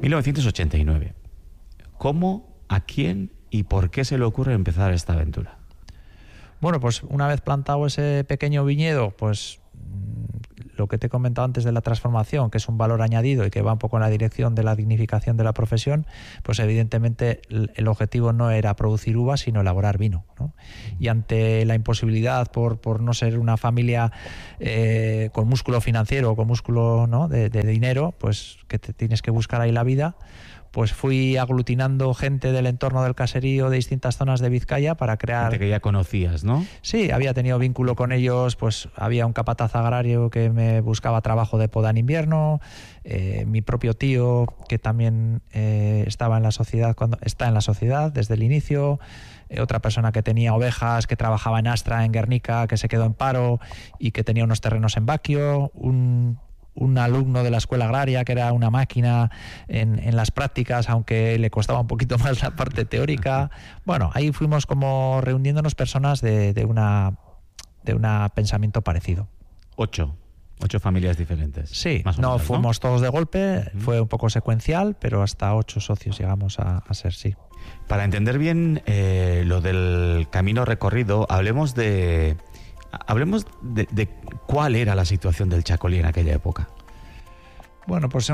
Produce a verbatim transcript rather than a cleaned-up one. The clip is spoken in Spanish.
mil novecientos ochenta y nueve. ¿Cómo, a quién y por qué se le ocurre empezar esta aventura? Bueno, pues una vez plantado ese pequeño viñedo, pues lo que te he comentado antes de la transformación, que es un valor añadido y que va un poco en la dirección de la dignificación de la profesión, pues evidentemente el objetivo no era producir uvas, sino elaborar vino, ¿no? Y ante la imposibilidad por, por no ser una familia eh, con músculo financiero o con músculo, ¿no?, de, de dinero, pues que te tienes que buscar ahí la vida, pues fui aglutinando gente del entorno del caserío de distintas zonas de Vizcaya para crear... Gente que ya conocías, ¿no? Sí, había tenido vínculo con ellos, pues había un capataz agrario que me buscaba trabajo de poda en invierno, eh, mi propio tío que también eh, estaba en la sociedad, cuando está en la sociedad desde el inicio, eh, otra persona que tenía ovejas, que trabajaba en Astra, en Guernica, que se quedó en paro y que tenía unos terrenos en Baquio, un... un alumno de la escuela agraria que era una máquina en, en las prácticas, aunque le costaba un poquito más la parte teórica. Bueno, ahí fuimos como reuniéndonos personas de, de una de un pensamiento parecido. Ocho. Ocho familias diferentes. Sí, más o no menos, fuimos ¿no? todos de golpe, Uh-huh. fue un poco secuencial, pero hasta ocho socios llegamos a, a ser, sí. Para entender bien eh, lo del camino recorrido, hablemos de... Hablemos de, de cuál era la situación del chacolí en aquella época. Bueno, pues